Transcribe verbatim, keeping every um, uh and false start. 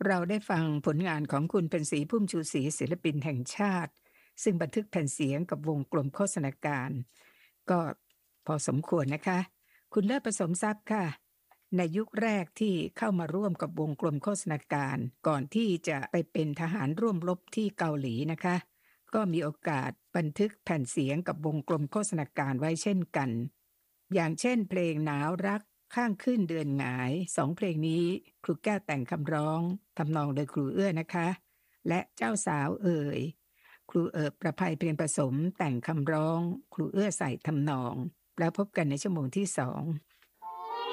เราได้ฟังผลงานของคุณเพ็ญศรีพุ่มชูศรีศิลปินแห่งชาติซึ่งบันทึกแผ่นเสียงกับวงกลมโฆษณาการก็พอสมควรนะคะคุณเลิศประสมทรัพย์ค่ะในยุคแรกที่เข้ามาร่วมกับวงกลมโฆษณาการก่อนที่จะไปเป็นทหารร่วมรบที่เกาหลีนะคะก็มีโอกาสบันทึกแผ่นเสียงกับวงกลมโฆษณาการไว้เช่นกันอย่างเช่นเพลงหนาวรักข้างขึ้นเดือนหงายสองเพลงนี้ครูแก้วแต่งคำร้องทำนองโดยครูเอื้อนะคะและเจ้าสาวเอ่ยครูเอิบประภัยเพียรผสมแต่งคำร้องครูเอื้อใส่ทำนองแล้วพบกันในชั่วโมงที่สอง